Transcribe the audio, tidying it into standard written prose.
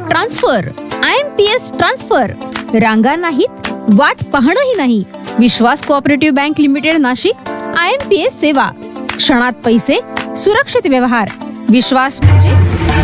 Transfer. IMPS transfer. रांगा नाहीत, वाट पाहणंही नाही. विश्वास cooperative bank limited Nashik. IMPS सेवा. क्षणात पैसे, सुरक्षित व्यवहार. विश्वास म्हणजे